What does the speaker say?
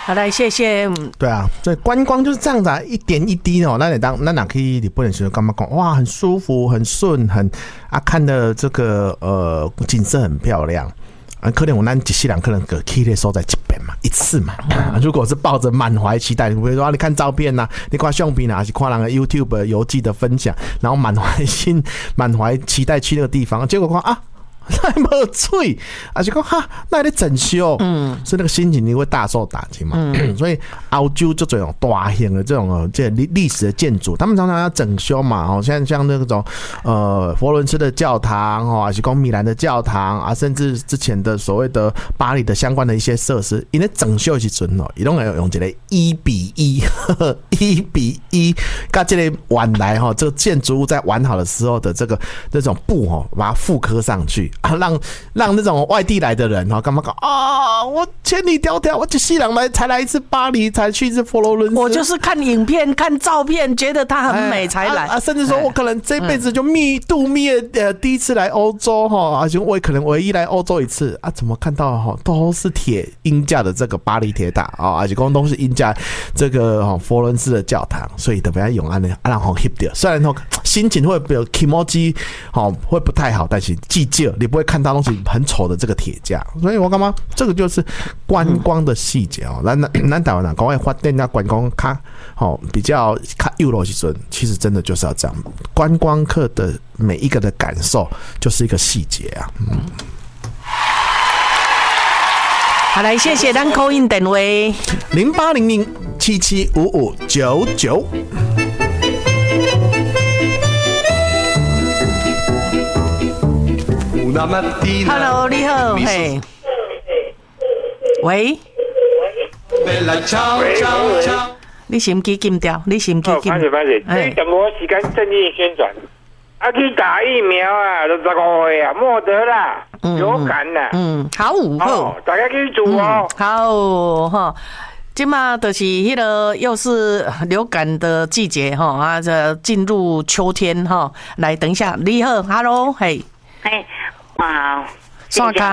好来，谢谢。 对啊，所以观光就是这样子啊，一点一滴哦。那哪可以日本人学干嘛讲？哇，很舒服，很顺，看的这个景色很漂亮。可能我那一世人可能去的时候在一遍嘛，一次嘛。如果是抱着满怀期待，比如说你看照片啊，你看相片啊，还是看人的 YouTube 游记的分享，然后满怀期待去那个地方，结果看啊。那没水，而且讲哈，那在整修，所以那个心情你会大受打击嘛。所以澳洲就这种大型的这种历史的建筑，他们常常要整修嘛。像那种佛伦斯的教堂哦，还是讲米兰的教堂啊，甚至之前的所谓的巴黎的相关的一些设施，因为整修的时阵哦，伊拢会用一个1:1，跟这个完来哈，这个建筑物在完好的时候的这种布哦，把它复刻上去。让那种外地来的人干嘛搞啊？我千里迢迢，我就西朗才来一次巴黎，才去一次佛罗伦斯。 我就是看影片、看照片，觉得它很美才来甚至说我可能这辈子就度蜜第一次来欧洲哈，而且我可能唯一来欧洲一次啊，怎么看到都是鹰架的这个巴黎铁塔啊，而且都是鹰架这个佛伦斯的教堂，所以特别要用让好 hip 掉。虽然心情会比 kimoji 会不太好，但是记旧。你不会看到东西很丑的这个铁架，所以我干嘛？这个就是观光的细节哦。咱台湾人讲发展啊观光比较优柔时阵，其实真的就是要这样。观光客的每一个的感受就是一个细节啊。 好来，谢谢咱 call in 电话 0800775599。 Hello， 你好，嘿，喂，你心机禁掉，你心机禁。 拍摄，你怎么时间正面宣传？去打疫苗啊，都15岁啊，莫得啦，流感啦。 好， 大家去做哦。 好哈。现在就是那个又是流感的季节哈，这进入秋天哈。来，等一下，你好 ，Hello， 嘿， 哇， 刷卡。